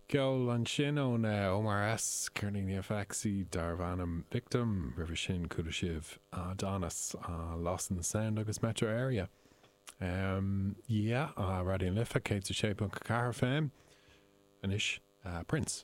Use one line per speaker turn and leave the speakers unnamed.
Geall an sin ón Omar S. Carnini FXi dar bhanam victim river sin cuda sibh Adonis Lawson Sound agus metro area. Radio Lifa Kate to shape on Car FM and ish Prince.